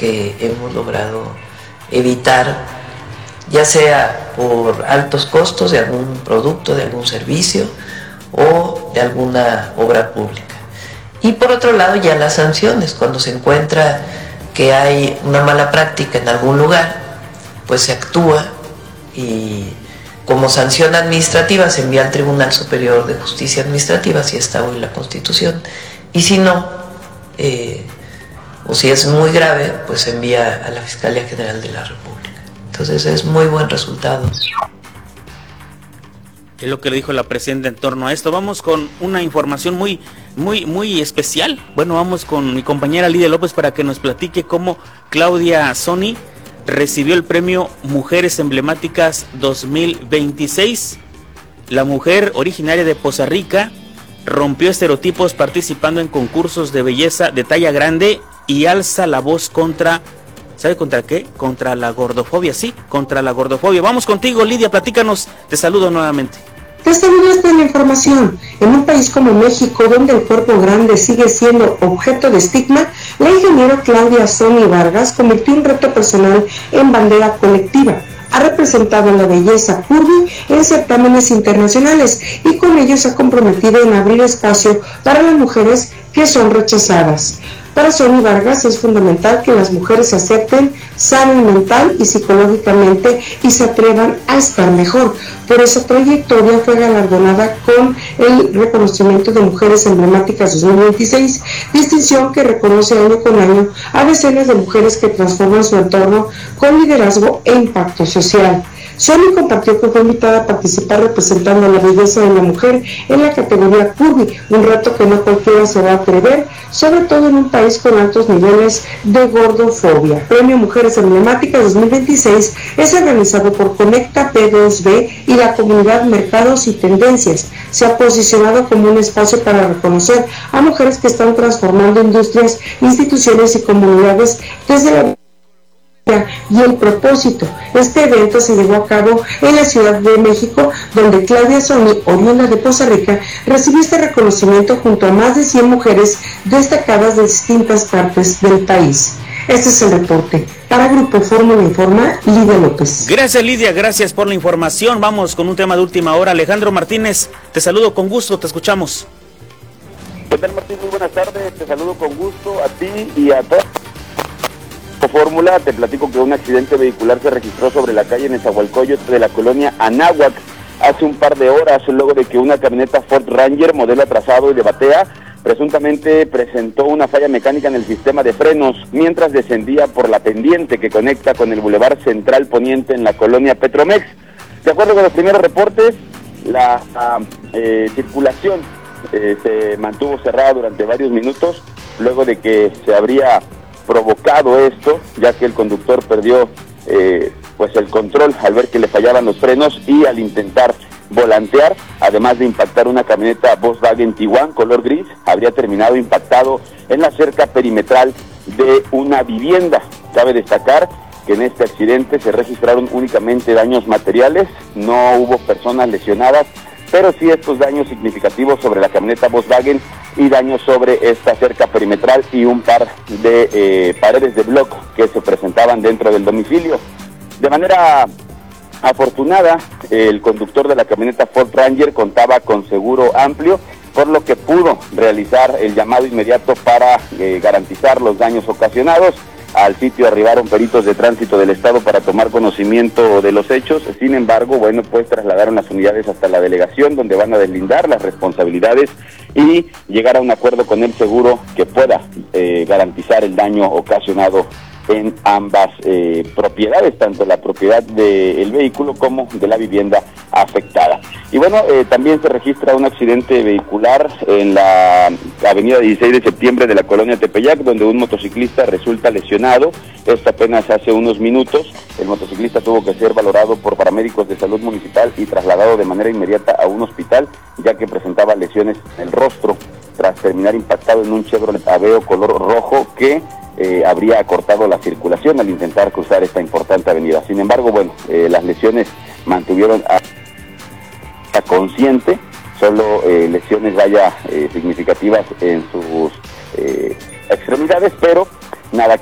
que hemos logrado evitar, ya sea por altos costos de algún producto, de algún servicio o de alguna obra pública. Y por otro lado, ya las sanciones, cuando se encuentra que hay una mala práctica en algún lugar, pues se actúa y como sanción administrativa se envía al Tribunal Superior de Justicia Administrativa, si está hoy la Constitución, y si no, o si es muy grave, pues se envía a la Fiscalía General de la República. Entonces es muy buen resultado. Es lo que le dijo la presidenta en torno a esto. Vamos con una información muy especial. Bueno, vamos con mi compañera Lidia López para que nos platique cómo Claudia Sony recibió el premio Mujeres Emblemáticas 2026. La mujer originaria de Poza Rica rompió estereotipos participando en concursos de belleza de talla grande y alza la voz contra, ¿sabe contra qué? Contra la gordofobia, sí, contra la gordofobia. Vamos contigo, Lidia, platícanos. Te saludo nuevamente. Te saludo esta la información. En un país como México, donde el cuerpo grande sigue siendo objeto de estigma, la ingeniera Claudia Sony Vargas convirtió un reto personal en bandera colectiva. Ha representado la belleza curvy en certámenes internacionales y con ello se ha comprometido en abrir espacio para las mujeres que son rechazadas. Para Sony Vargas es fundamental que las mujeres se acepten, sanen mental y psicológicamente y se atrevan a estar mejor. Por esa trayectoria fue galardonada con el reconocimiento de Mujeres Emblemáticas 2026, distinción que reconoce año con año a decenas de mujeres que transforman su entorno con liderazgo e impacto social. Sony compartió que fue invitada a participar representando la belleza de la mujer en la categoría curvy, un reto que no cualquiera se va a atrever, sobre todo en un país con altos niveles de gordofobia. Premio Mujeres Emblemáticas 2026 es organizado por Conecta P2B y la comunidad Mercados y Tendencias. Se ha posicionado como un espacio para reconocer a mujeres que están transformando industrias, instituciones y comunidades desde la y el propósito. Este evento se llevó a cabo en la Ciudad de México, donde Claudia Sony, oriunda de Poza Rica, recibió este reconocimiento junto a más de 100 mujeres destacadas de distintas partes del país. Este es el reporte. Para Grupo Fórmula Informa, Lidia López. Gracias, Lidia, gracias por la información. Vamos con un tema de última hora. Alejandro Martínez, te saludo con gusto, te escuchamos. ¿Qué tal, Martín? Muy buenas tardes, te saludo con gusto a ti y a todos. Fórmula, te platico que un accidente vehicular se registró sobre la calle Nezahualcóyotl de la colonia Anáhuac hace un par de horas, luego de que una camioneta Ford Ranger modelo atrasado y de batea presuntamente presentó una falla mecánica en el sistema de frenos mientras descendía por la pendiente que conecta con el Boulevard Central Poniente en la colonia Petromex. De acuerdo con los primeros reportes, la circulación se mantuvo cerrada durante varios minutos luego de que se habría provocado esto, ya que el conductor perdió pues el control al ver que le fallaban los frenos y al intentar volantear, además de impactar una camioneta Volkswagen Tiguan color gris, habría terminado impactado en la cerca perimetral de una vivienda. Cabe destacar que en este accidente se registraron únicamente daños materiales, no hubo personas lesionadas, pero sí estos daños significativos sobre la camioneta Volkswagen y daños sobre esta cerca perimetral y un par de paredes de bloc que se presentaban dentro del domicilio. De manera afortunada, el conductor de la camioneta Ford Ranger contaba con seguro amplio, por lo que pudo realizar el llamado inmediato para garantizar los daños ocasionados. Al sitio arribaron peritos de tránsito del estado para tomar conocimiento de los hechos. Sin embargo, bueno, pues trasladaron las unidades hasta la delegación, donde van a deslindar las responsabilidades y llegar a un acuerdo con el seguro que pueda garantizar el daño ocasionado en ambas propiedades, tanto la propiedad del vehículo como de la vivienda afectada. Y bueno, también se registra un accidente vehicular en la avenida 16 de septiembre de la colonia Tepeyac, donde un motociclista resulta lesionado. Esto apenas hace unos minutos. El motociclista tuvo que ser valorado por paramédicos de salud municipal y trasladado de manera inmediata a un hospital, ya que presentaba lesiones en el rostro tras terminar impactado en un Chevrolet Aveo color rojo que habría cortado la circulación al intentar cruzar esta importante avenida. Sin embargo, bueno, las lesiones mantuvieron a consciente, solo lesiones significativas en sus extremidades, pero nada